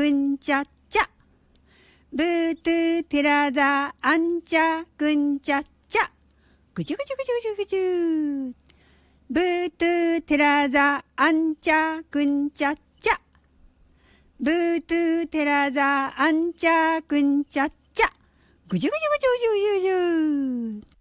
くんちゃっちゃ。ブートゥーテラザあんちゃくんちゃっちゃ。ぐちゅぐちゅぐちゅぐちゅぐちゅ。ブートゥーテラザあんちゃくんちゃっちゃ。ブートゥーテラザあんちゃくんちゃっちゃ。ぐちゅぐちゅぐちゅぐちゅぐちゅぐちゅ。